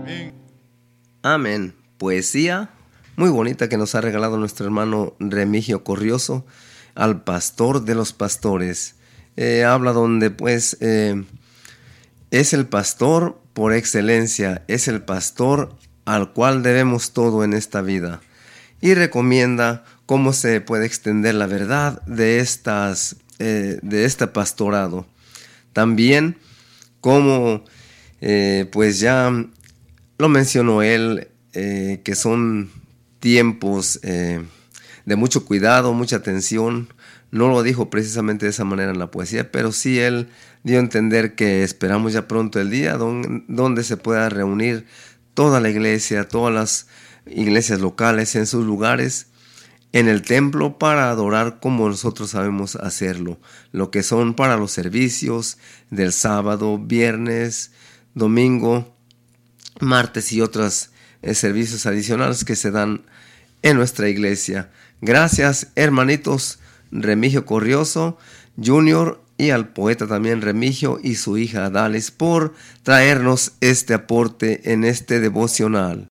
Amén. Poesía muy bonita que nos ha regalado nuestro hermano Remigio Corrioso, al pastor de los pastores. Habla donde pues es el pastor por excelencia, es el pastor al cual debemos todo en esta vida. Y recomienda cómo se puede extender la verdad de este pastorado. También cómo pues ya lo mencionó él, que son tiempos de mucho cuidado, mucha atención. No lo dijo precisamente de esa manera en la poesía, pero sí él dio a entender que esperamos ya pronto el día donde se pueda reunir toda la iglesia, todas las iglesias locales en sus lugares, en el templo, para adorar como nosotros sabemos hacerlo, lo que son para los servicios del sábado, viernes, domingo, martes y otros servicios adicionales que se dan en nuestra iglesia. Gracias, hermanitos Remigio Corrioso Jr. y al poeta también Remigio y su hija Dalis por traernos este aporte en este devocional.